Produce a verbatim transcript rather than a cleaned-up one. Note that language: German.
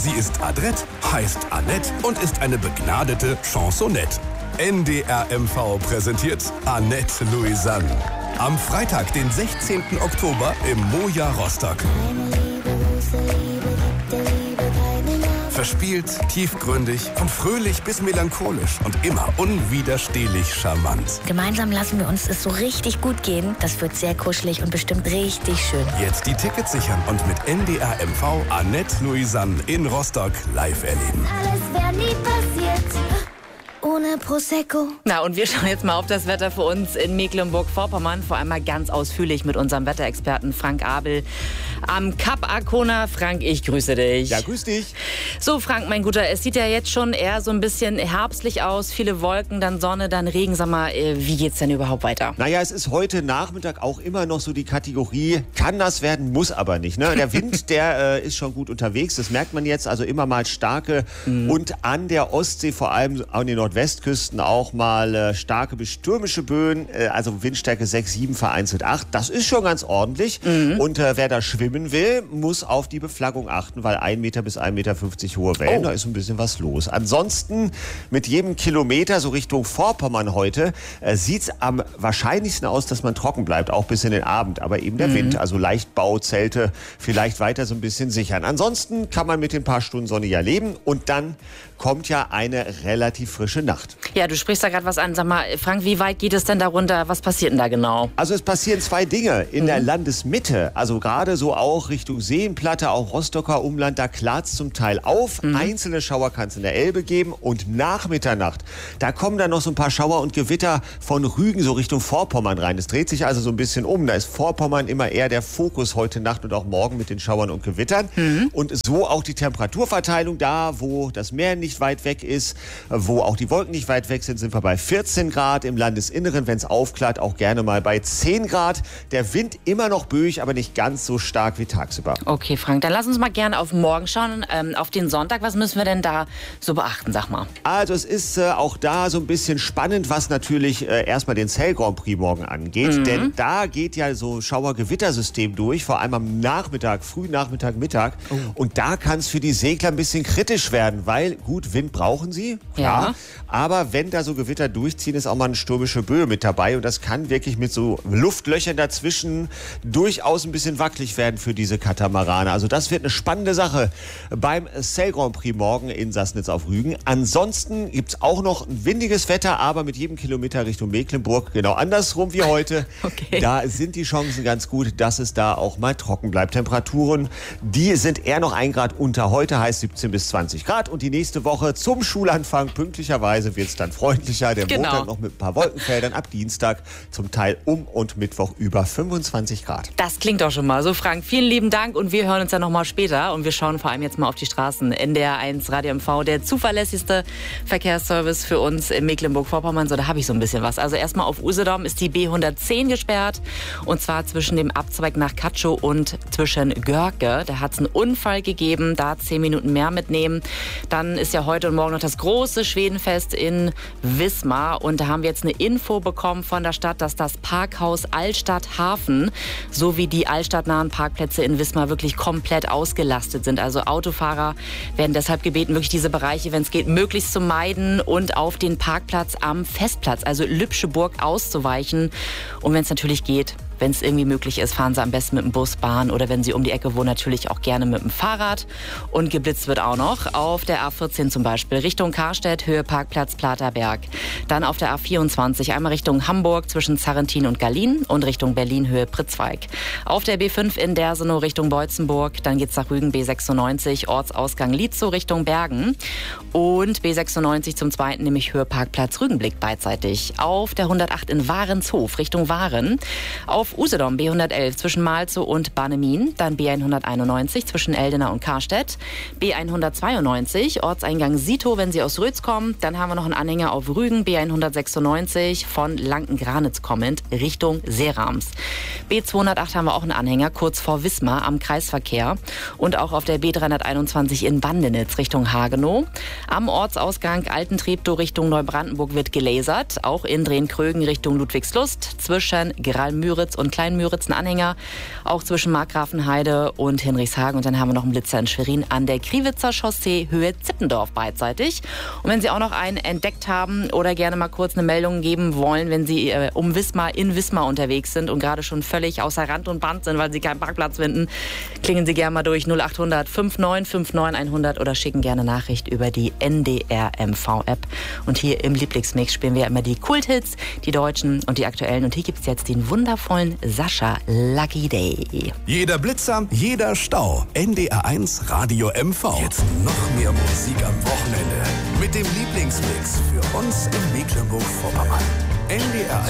Sie ist adrett, heißt Annette und ist eine begnadete Chansonette. N D R M V präsentiert Annette Louisanne. Am Freitag, den sechzehnten Oktober im Moja Rostock. Verspielt, tiefgründig, von fröhlich bis melancholisch und immer unwiderstehlich charmant. Gemeinsam lassen wir uns es so richtig gut gehen. Das wird sehr kuschelig und bestimmt richtig schön. Jetzt die Tickets sichern und mit N D R M V Annette Louisanne in Rostock live erleben. Alles wäre nie passiert ohne Prosecco. Na, und wir schauen jetzt mal auf das Wetter für uns in Mecklenburg-Vorpommern. Vor allem mal ganz ausführlich mit unserem Wetterexperten Frank Abel am Kap Arkona. Frank, ich grüße dich. Ja, grüß dich. So, Frank, mein Guter, es sieht ja jetzt schon eher so ein bisschen herbstlich aus. Viele Wolken, dann Sonne, dann Regen. Sag mal, wie geht's denn überhaupt weiter? Naja, es ist heute Nachmittag auch immer noch so die Kategorie, kann das werden, muss aber nicht. Ne? Der Wind, der äh, ist schon gut unterwegs. Das merkt man jetzt. Also immer mal starke mhm. und an der Ostsee, vor allem an den Nordwestküsten, auch mal äh, starke bis stürmische Böen. Äh, also Windstärke sechs, sieben, vereinzelt acht. Das ist schon ganz ordentlich. Mhm. Und äh, wer da schwimmen will, muss auf die Beflaggung achten, weil ein Meter bis ein Meter fünfzig hohe Wellen, oh. da ist ein bisschen was los. Ansonsten mit jedem Kilometer so Richtung Vorpommern heute äh, sieht es am wahrscheinlichsten aus, dass man trocken bleibt, auch bis in den Abend. Aber eben der mhm. Wind, also Leichtbauzelte vielleicht weiter so ein bisschen sichern. Ansonsten kann man mit den paar Stunden Sonne ja leben und dann kommt ja eine relativ frische Nacht. Ja, du sprichst da gerade was an. Sag mal, Frank, wie weit geht es denn da runter? Was passiert denn da genau? Also es passieren zwei Dinge. In mhm. der Landesmitte, also gerade so auch Richtung Seenplatte, auch Rostocker Umland, da klart es zum Teil auf. Mhm. Einzelne Schauer kann es in der Elbe geben. Und nach Mitternacht, da kommen dann noch so ein paar Schauer und Gewitter von Rügen so Richtung Vorpommern rein. Es dreht sich also so ein bisschen um. Da ist Vorpommern immer eher der Fokus heute Nacht und auch morgen mit den Schauern und Gewittern. Mhm. Und so auch die Temperaturverteilung da, wo das Meer nicht weit weg ist, wo auch die Wolken nicht weit weg sind, sind wir bei vierzehn Grad. Im Landesinneren, wenn es aufklart, auch gerne mal bei zehn Grad. Der Wind immer noch böig, aber nicht ganz so stark wie tagsüber. Okay, Frank, dann lass uns mal gerne auf morgen schauen, ähm, auf den Sonntag. Was müssen wir denn da so beachten, sag mal? Also es ist äh, auch da so ein bisschen spannend, was natürlich äh, erstmal den Sail Grand Prix morgen angeht. Mhm. Denn da geht ja so Schauer-Gewittersystem durch, vor allem am Nachmittag, früh Nachmittag, Mittag. Oh. Und da kann es für die Segler ein bisschen kritisch werden, weil gut, Wind brauchen sie, klar. Ja. Aber wenn da so Gewitter durchziehen, ist auch mal eine stürmische Böe mit dabei. Und das kann wirklich mit so Luftlöchern dazwischen durchaus ein bisschen wackelig werden für diese Katamarane. Also das wird eine spannende Sache beim Sail Grand Prix morgen in Sassnitz auf Rügen. Ansonsten gibt es auch noch ein windiges Wetter, aber mit jedem Kilometer Richtung Mecklenburg genau andersrum wie heute. Okay. Da sind die Chancen ganz gut, dass es da auch mal trocken bleibt. Temperaturen, die sind eher noch ein Grad unter heute, heißt siebzehn bis zwanzig Grad. Und die nächste Woche zum Schulanfang pünktlicherweise wird es dann freundlicher. Der genau. Montag noch mit ein paar Wolkenfeldern, ab Dienstag zum Teil um und Mittwoch über fünfundzwanzig Grad. Das klingt doch schon mal so, Frank. Vielen lieben Dank und wir hören uns ja noch mal später. Und wir schauen vor allem jetzt mal auf die Straßen. N D R eins Radio M V, der zuverlässigste Verkehrsservice für uns in Mecklenburg-Vorpommern. So, da habe ich so ein bisschen was. Also erstmal auf Usedom ist die B hundertzehn gesperrt. Und zwar zwischen dem Abzweig nach Katschow und zwischen Görke. Da hat es einen Unfall gegeben. Da zehn Minuten mehr mitnehmen. Dann ist ja heute und morgen noch das große Schwedenfest in Wismar. Und da haben wir jetzt eine Info bekommen von der Stadt, dass das Parkhaus Altstadt Hafen sowie die altstadtnahen Parkplätze in Wismar wirklich komplett ausgelastet sind. Also Autofahrer werden deshalb gebeten, wirklich diese Bereiche, wenn es geht, möglichst zu meiden und auf den Parkplatz am Festplatz, also Lübscheburg, auszuweichen. Und wenn es natürlich geht, wenn es irgendwie möglich ist, fahren Sie am besten mit dem Bus, Bahn oder wenn Sie um die Ecke wohnen, natürlich auch gerne mit dem Fahrrad. Und geblitzt wird auch noch auf der A vierzehn zum Beispiel Richtung Karstedt, Höhe Parkplatz Platerberg. Dann auf der A vierundzwanzig einmal Richtung Hamburg zwischen Zarrentin und Gallien und Richtung Berlin Höhe Pritzweig. Auf der B fünf in Dersenow Richtung Beutzenburg, dann geht's nach Rügen B sechsundneunzig, Ortsausgang Lietzow Richtung Bergen und B sechsundneunzig zum zweiten, nämlich Höhe Parkplatz Rügenblick beidseitig. Auf der hundertacht in Warenshof Richtung Waren, auf Usedom B hundertelf zwischen Malzow und Bannemin, dann B hunderteinundneunzig zwischen Eldena und Karstedt, B hundertzweiundneunzig Ortseingang Sito, wenn Sie aus Rötz kommen, dann haben wir noch einen Anhänger auf Rügen, B hundertsechsundneunzig von Lanken-Granitz kommend Richtung Seerams. B zweihundertacht haben wir auch einen Anhänger kurz vor Wismar am Kreisverkehr und auch auf der B dreihunderteinundzwanzig in Bandenitz Richtung Hagenow. Am Ortsausgang Altentreptow Richtung Neubrandenburg wird gelasert, auch in Drehn-Krögen Richtung Ludwigslust zwischen Gralmüritz Müritz und Klein-Müritz-Anhänger, auch zwischen Markgrafenheide und Hinrichshagen. Und dann haben wir noch einen Blitzer in Schwerin an der Kriwitzer Chaussee, Höhe Zippendorf beidseitig. Und wenn Sie auch noch einen entdeckt haben oder gerne mal kurz eine Meldung geben wollen, wenn Sie äh, um Wismar in Wismar unterwegs sind und gerade schon völlig außer Rand und Band sind, weil Sie keinen Parkplatz finden, klingen Sie gerne mal durch null acht hundert neunundfünfzig neunundfünfzig hundert oder schicken gerne Nachricht über die N D R M V-App. Und hier im Lieblingsmix spielen wir immer die Kulthits, die deutschen und die aktuellen. Und hier gibt es jetzt den wundervollen Sascha Lucky Day. Jeder Blitzer, jeder Stau. N D R eins Radio M V. Jetzt noch mehr Musik am Wochenende. Mit dem Lieblingsmix für uns in Mecklenburg-Vorpommern. N D R eins